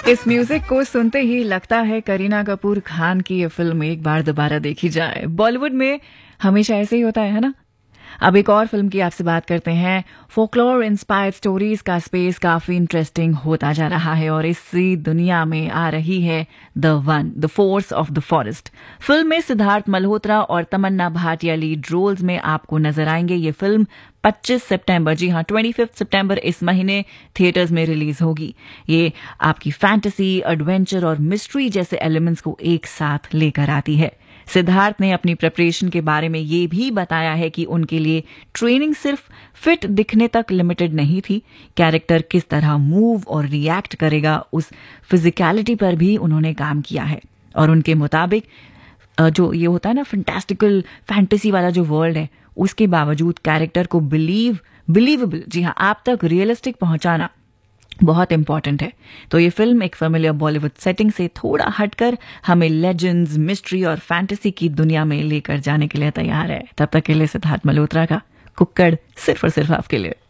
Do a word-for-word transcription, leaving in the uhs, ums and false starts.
इस म्यूजिक को सुनते ही लगता है करीना कपूर खान की ये फिल्म एक बार दोबारा देखी जाए। बॉलीवुड में हमेशा ऐसे ही होता है ना। अब एक और फिल्म की आपसे बात करते हैं। फोकलोर इंस्पायर्ड स्टोरीज का स्पेस काफी इंटरेस्टिंग होता जा रहा है और इसी दुनिया में आ रही है the one the force of the forest. Film में सिद्धार्थ मल्होत्रा और तमन्ना भाटिया लीड रोल्स में आपको नजर आएंगे। ये फिल्म पच्चीस सितंबर, जी हाँ पच्चीस सितंबर इस महीने थिएटर्स में रिलीज होगी। ये आपकी फैंटेसी, एडवेंचर और मिस्ट्री जैसे एलिमेंट्स को एक साथ लेकर आती है। सिद्धार्थ ने अपनी प्रिपरेशन के बारे में ये भी बताया है कि उनके लिए ट्रेनिंग सिर्फ फिट दिखने तक लिमिटेड नहीं थी। कैरेक्टर किस तरह मूव और रिएक्ट करेगा उस फिजिकलिटी पर भी उन्होंने काम किया है। और उनके मुताबिक जो ये होता है ना फैंटास्टिकल फैंटेसी वाला जो वर्ल्ड है, उसके बावजूद कैरेक्टर को बिलीव बिलीवेबल जी हाँ आप तक रियलिस्टिक पहुंचाना बहुत इंपॉर्टेंट है। तो ये फिल्म एक फेमिलियर बॉलीवुड सेटिंग से थोड़ा हटकर हमें लेजेंड्स, मिस्ट्री और फैंटेसी की दुनिया में लेकर जाने के लिए तैयार है। तब तक के लिए सिद्धार्थ मल्होत्रा का कुक्कड़ सिर्फ और सिर्फ आपके लिए।